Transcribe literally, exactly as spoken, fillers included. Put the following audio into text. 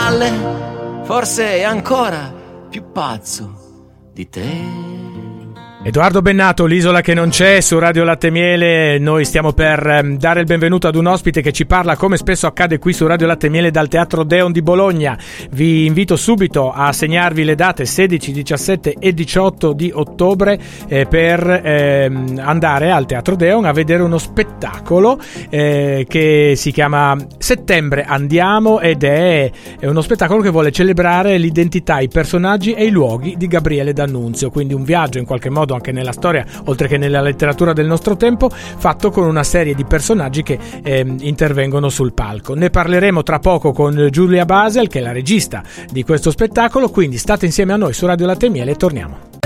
spalle, forse è ancora più pazzo di te. Edoardo Bennato, l'isola che non c'è, su Radio Latte e Miele. Noi stiamo per um, dare il benvenuto ad un ospite che ci parla, come spesso accade qui su Radio Latte e Miele, dal Teatro Deon di Bologna. Vi invito subito a segnarvi le date sedici, diciassette e diciotto di ottobre eh, per eh, andare al Teatro Deon a vedere uno spettacolo eh, che si chiama Settembre Andiamo, ed è, è uno spettacolo che vuole celebrare l'identità, i personaggi e i luoghi di Gabriele D'Annunzio, quindi un viaggio in qualche modo anche nella storia, oltre che nella letteratura del nostro tempo, fatto con una serie di personaggi che eh, intervengono sul palco. Ne parleremo tra poco con Giulia Basel, che è la regista di questo spettacolo, quindi state insieme a noi su Radio Latte e Miele e torniamo.